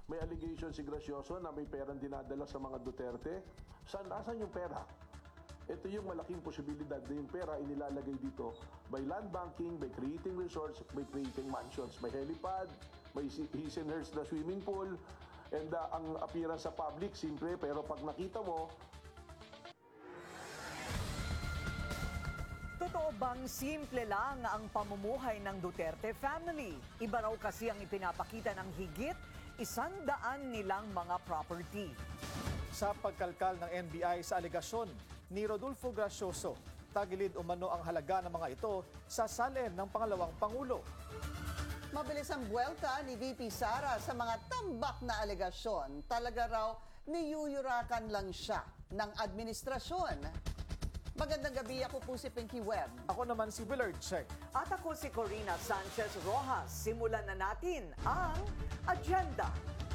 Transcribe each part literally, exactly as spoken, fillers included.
may allegation si Gracioso na may perang dinadala sa mga Duterte. Saan, asan yung pera? Ito yung malaking posibilidad na yung pera inilalagay dito by land banking, by creating resorts, by creating mansions. May helipad, may his and hers na swimming pool, and uh, ang appearance sa public, simple, pero pag nakita mo, totoo bang simple lang ang pamumuhay ng Duterte family? Iba raw kasi ang ipinapakita ng higit isandaan nilang mga property. Sa pagkalkal ng N B I sa alegasyon ni Rodolfo Gracioso, tagilid umano ang halaga ng mga ito sa salin ng pangalawang Pangulo. Mabilis ang buwelta ni V P Sara sa mga tambak na alegasyon. Talaga raw niyuyurakan lang siya ng administrasyon. Magandang gabi, ako po si Pinky Webb. Ako naman si Willard Che. At ako si Corina Sanchez Rojas. Simulan na natin ang agenda.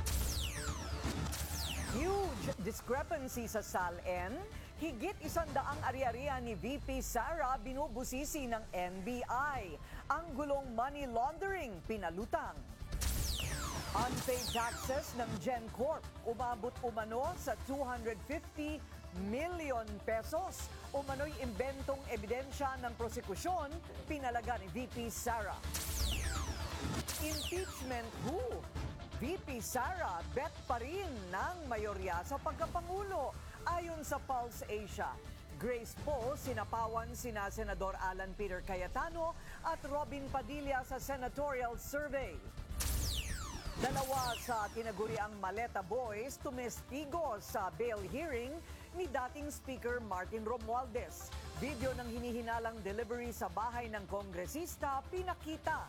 Huge discrepancy sa S A L N. Higit isandaang ari-arian ni V P Sara binubusisi ng N B I. Ang gulong money laundering pinalutang. Unpaid taxes ng GenCorp umabot umano sa two hundred fifty million pesos. Umano'y imbentong ebidensya ng prosekusyon, pinalaga ni V P Sara. Impeachment who? V P Sara bet pa rin ng mayorya sa pagkapangulo. Ayon sa Pulse Asia, Grace Poe sinapawan sina Senador Alan Peter Cayetano at Robin Padilla sa senatorial survey. Dalawa sa tinaguriang Maleta Boys tumestigo sa bail hearing ni dating Speaker Martin Romualdez. Video ng hinihinalang delivery sa bahay ng kongresista pinakita.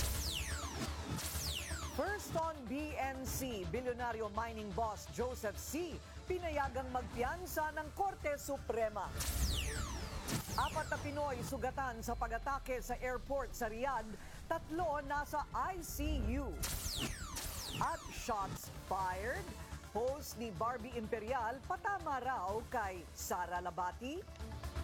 First on B N C, bilyonaryo mining boss Joseph C. pinayagang magpiyansa ng Korte Suprema. Apat na Pinoy sugatan sa pag-atake sa airport sa Riyadh, tatlo nasa I C U. At shots fired, post ni Barbie Imperial patama raw kay Sara Labati.